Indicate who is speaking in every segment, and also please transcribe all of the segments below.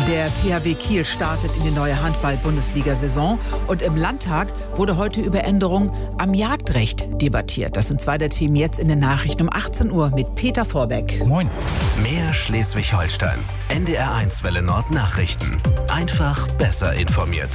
Speaker 1: Der THW Kiel startet in die neue Handball-Bundesliga-Saison und im Landtag wurde heute über Änderungen am Jagdrecht debattiert. Das sind zwei der Themen jetzt in den Nachrichten um 18 Uhr mit Peter Vorbeck.
Speaker 2: Moin. Mehr Schleswig-Holstein. NDR1 Welle Nord Nachrichten. Einfach besser informiert.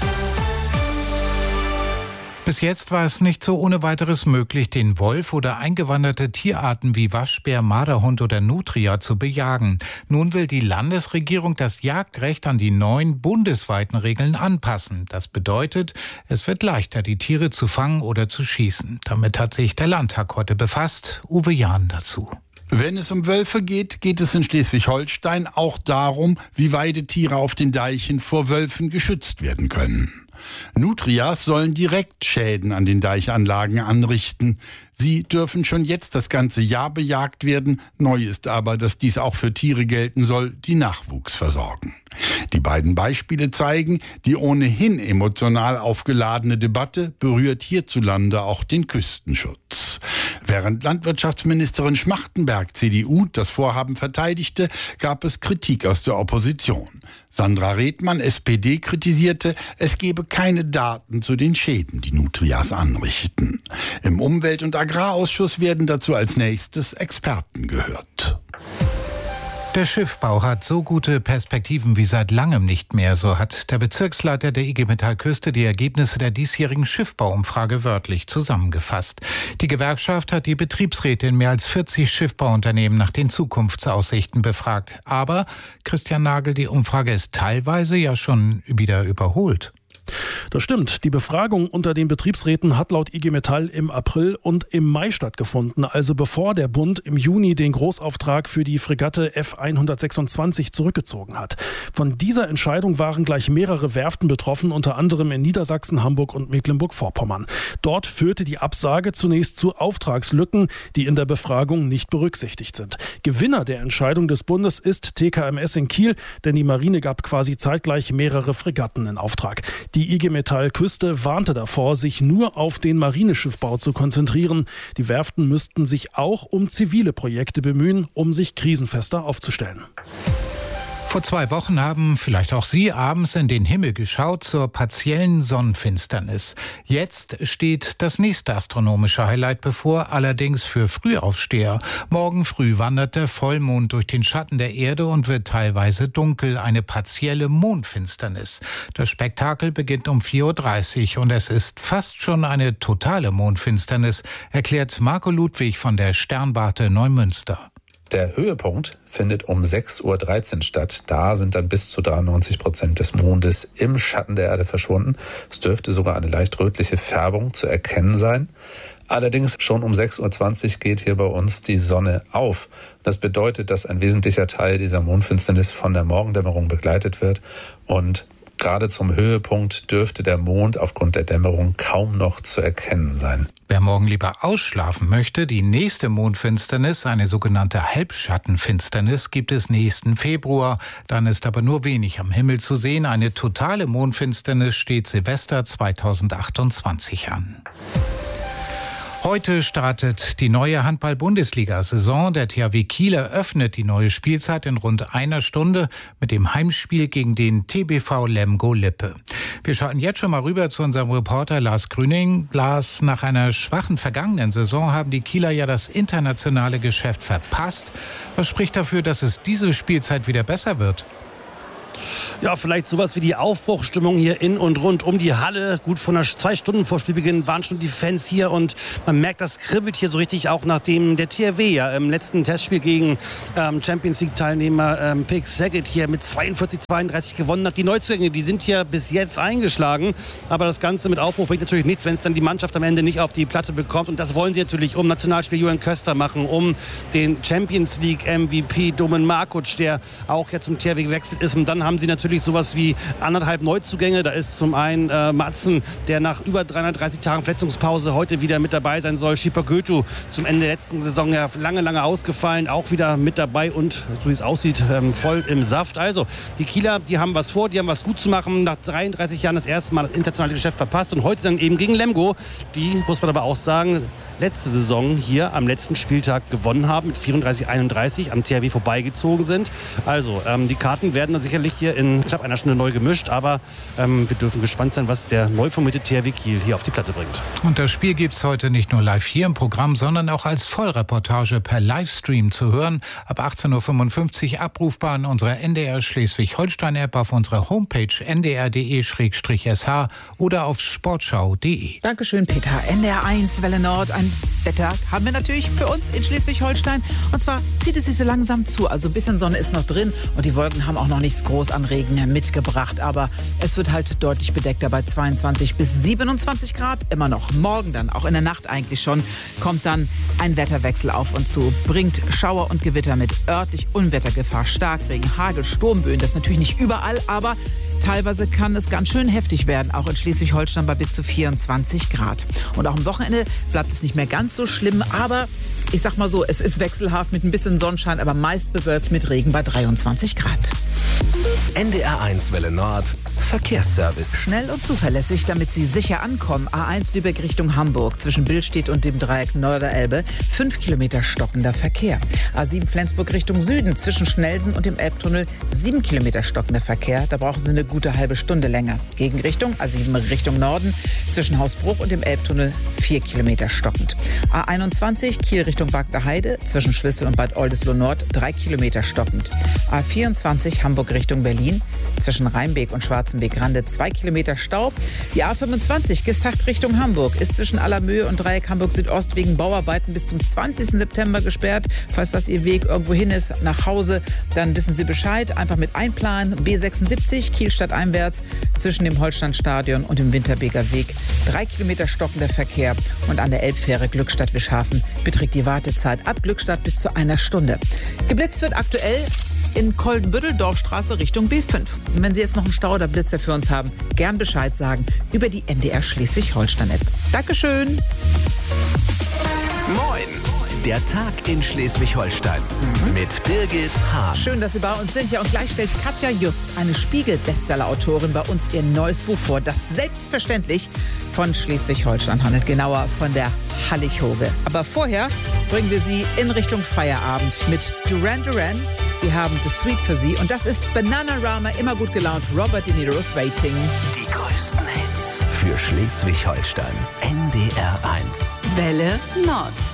Speaker 3: Bis jetzt war es nicht so ohne weiteres möglich, den Wolf oder eingewanderte Tierarten wie Waschbär, Marderhund oder Nutria zu bejagen. Nun will die Landesregierung das Jagdrecht an die neuen bundesweiten Regeln anpassen. Das bedeutet, es wird leichter, die Tiere zu fangen oder zu schießen. Damit hat sich der Landtag heute befasst. Uwe Jahn dazu.
Speaker 4: Wenn es um Wölfe geht, geht es in Schleswig-Holstein auch darum, wie Weidetiere auf den Deichen vor Wölfen geschützt werden können. Nutrias sollen direkt Schäden an den Deichanlagen anrichten. Sie dürfen schon jetzt das ganze Jahr bejagt werden. Neu ist aber, dass dies auch für Tiere gelten soll, die Nachwuchs versorgen. Die beiden Beispiele zeigen, die ohnehin emotional aufgeladene Debatte berührt hierzulande auch den Küstenschutz. Während Landwirtschaftsministerin Schmachtenberg, CDU, das Vorhaben verteidigte, gab es Kritik aus der Opposition. Sandra Redmann, SPD, kritisierte, es gebe keine Daten zu den Schäden, die Nutrias anrichten. Im Umwelt- und Agrarausschuss werden dazu als nächstes Experten gehört.
Speaker 3: Der Schiffbau hat so gute Perspektiven wie seit langem nicht mehr. So hat der Bezirksleiter der IG Metall Küste die Ergebnisse der diesjährigen Schiffbauumfrage wörtlich zusammengefasst. Die Gewerkschaft hat die Betriebsräte in mehr als 40 Schiffbauunternehmen nach den Zukunftsaussichten befragt. Aber, Christian Nagel, die Umfrage ist teilweise ja schon wieder überholt.
Speaker 5: Das stimmt. Die Befragung unter den Betriebsräten hat laut IG Metall im April und im Mai stattgefunden, also bevor der Bund im Juni den Großauftrag für die Fregatte F126 zurückgezogen hat. Von dieser Entscheidung waren gleich mehrere Werften betroffen, unter anderem in Niedersachsen, Hamburg und Mecklenburg-Vorpommern. Dort führte die Absage zunächst zu Auftragslücken, die in der Befragung nicht berücksichtigt sind. Gewinner der Entscheidung des Bundes ist TKMS in Kiel, denn die Marine gab quasi zeitgleich mehrere Fregatten in Auftrag. Die IG Metall Küste warnte davor, sich nur auf den Marineschiffbau zu konzentrieren. Die Werften müssten sich auch um zivile Projekte bemühen, um sich krisenfester aufzustellen.
Speaker 3: Vor 2 Wochen haben vielleicht auch Sie abends in den Himmel geschaut zur partiellen Sonnenfinsternis. Jetzt steht das nächste astronomische Highlight bevor, allerdings für Frühaufsteher. Morgen früh wandert der Vollmond durch den Schatten der Erde und wird teilweise dunkel, eine partielle Mondfinsternis. Das Spektakel beginnt um 4:30 Uhr und es ist fast schon eine totale Mondfinsternis, erklärt Marco Ludwig von der Sternwarte Neumünster.
Speaker 6: Der Höhepunkt findet um 6:13 Uhr statt. Da sind dann bis zu 93% des Mondes im Schatten der Erde verschwunden. Es dürfte sogar eine leicht rötliche Färbung zu erkennen sein. Allerdings schon um 6:20 Uhr geht hier bei uns die Sonne auf. Das bedeutet, dass ein wesentlicher Teil dieser Mondfinsternis von der Morgendämmerung begleitet wird und gerade zum Höhepunkt dürfte der Mond aufgrund der Dämmerung kaum noch zu erkennen sein.
Speaker 3: Wer morgen lieber ausschlafen möchte, die nächste Mondfinsternis, eine sogenannte Halbschattenfinsternis, gibt es nächsten Februar. Dann ist aber nur wenig am Himmel zu sehen. Eine totale Mondfinsternis steht Silvester 2028 an. Heute startet die neue Handball-Bundesliga-Saison. Der THW Kiel eröffnet die neue Spielzeit in rund einer Stunde mit dem Heimspiel gegen den TBV Lemgo-Lippe. Wir schalten jetzt schon mal rüber zu unserem Reporter Lars Grüning. Lars, nach einer schwachen vergangenen Saison haben die Kieler ja das internationale Geschäft verpasst. Was spricht dafür, dass es diese Spielzeit wieder besser wird?
Speaker 7: Ja, vielleicht sowas wie die Aufbruchstimmung hier in und rund um die Halle. Gut, von 2 Stunden vor Spielbeginn waren schon die Fans hier und man merkt, das kribbelt hier so richtig, auch nachdem der THW ja im letzten Testspiel gegen Champions League-Teilnehmer Pick Saget hier mit 42-32 gewonnen hat. Die Neuzugänge, die sind hier bis jetzt eingeschlagen, aber das Ganze mit Aufbruch bringt natürlich nichts, wenn es dann die Mannschaft am Ende nicht auf die Platte bekommt, und das wollen sie natürlich um Nationalspieler Julian Köster machen, um den Champions League MVP Domen Markuc, der auch jetzt zum THW gewechselt ist, und dann haben sie natürlich sowas wie 1,5 Neuzugänge. Da ist zum einen Matzen, der nach über 330 Tagen Verletzungspause heute wieder mit dabei sein soll. Schipper Goethe, zum Ende der letzten Saison ja lange ausgefallen, auch wieder mit dabei und, so wie es aussieht, voll im Saft. Also die Kieler, die haben was vor, die haben was gut zu machen. Nach 33 Jahren das erste Mal das internationale Geschäft verpasst und heute dann eben gegen Lemgo, die, muss man aber auch sagen, letzte Saison hier am letzten Spieltag gewonnen haben, mit 34-31 am THW vorbeigezogen sind. Also die Karten werden dann sicherlich hier in in knapp einer Stunde neu gemischt. Aber wir dürfen gespannt sein, was der neu formierte THW Kiel hier auf die Platte bringt.
Speaker 3: Und das Spiel gibt's heute nicht nur live hier im Programm, sondern auch als Vollreportage per Livestream zu hören. Ab 18.55 Uhr abrufbar in unserer NDR Schleswig-Holstein-App, auf unserer Homepage ndr.de/sh oder auf sportschau.de.
Speaker 1: Dankeschön, Peter. NDR1 Welle Nord. Ein Wetter haben wir natürlich für uns in Schleswig-Holstein. Und zwar zieht es sich so langsam zu. Also ein bisschen Sonne ist noch drin und die Wolken haben auch noch nichts groß an Regen mitgebracht. Aber es wird halt deutlich bedeckter bei 22 bis 27 Grad. Immer noch. Morgen dann, auch in der Nacht eigentlich schon, kommt dann ein Wetterwechsel auf uns zu. Bringt Schauer und Gewitter mit, örtlich Unwettergefahr, Starkregen, Hagel, Sturmböen. Das natürlich nicht überall, aber teilweise kann es ganz schön heftig werden, auch in Schleswig-Holstein bei bis zu 24 Grad. Und auch am Wochenende bleibt es nicht mehr ganz so schlimm, aber ich sag mal so, es ist wechselhaft mit ein bisschen Sonnenschein, aber meist bewölkt mit Regen bei 23 Grad.
Speaker 2: NDR1 Welle Nord Verkehrsservice.
Speaker 1: Schnell und zuverlässig, damit Sie sicher ankommen. A1 Lübeck Richtung Hamburg zwischen Billstedt und dem Dreieck Norderelbe. 5 Kilometer stockender Verkehr. A7 Flensburg Richtung Süden zwischen Schnellsen und dem Elbtunnel. 7 Kilometer stockender Verkehr. Da brauchen Sie eine gute halbe Stunde länger. Gegenrichtung A7 Richtung Norden zwischen Hausbruch und dem Elbtunnel. 4 Kilometer stockend. A21 Kiel Richtung Bagda Heide zwischen Schwissel und Bad Oldesloe Nord. 3 Kilometer stockend. A24 Hamburg Richtung Berlin zwischen Rheinbeek und Schwarzenbeek-Rande 2 Kilometer Stau. Die A25 Gestacht Richtung Hamburg ist zwischen Allermöhe und Dreieck Hamburg Südost wegen Bauarbeiten bis zum 20. September gesperrt. Falls das Ihr Weg irgendwo hin ist, nach Hause, dann wissen Sie Bescheid. Einfach mit einplanen. B76 Kiel stadteinwärts zwischen dem Holsteinstadion und dem Winterbeker Weg. 3 Kilometer stockender Verkehr. Und an der Elbfähre Glückstadt-Wischhafen beträgt die Wartezeit ab Glückstadt bis zu einer Stunde. Geblitzt wird aktuell in Koldenbüttel, Dorfstraße Richtung B5. Und wenn Sie jetzt noch einen Stau oder Blitzer für uns haben, gern Bescheid sagen über die NDR Schleswig-Holstein-App. Dankeschön.
Speaker 2: Moin! Der Tag in Schleswig-Holstein mit Birgit Hahn.
Speaker 1: Schön, dass Sie bei uns sind. Ja, und gleich stellt Katja Just, eine Spiegel-Bestseller-Autorin, bei uns ihr neues Buch vor, das selbstverständlich von Schleswig-Holstein handelt, genauer von der Hallig-Hoge. Aber vorher bringen wir Sie in Richtung Feierabend mit Duran Duran. Wir haben The Sweet für Sie und das ist Bananarama, immer gut gelaunt, Robert De Niro's Waiting.
Speaker 2: Die größten Hits für Schleswig-Holstein. NDR1.
Speaker 8: Welle Nord.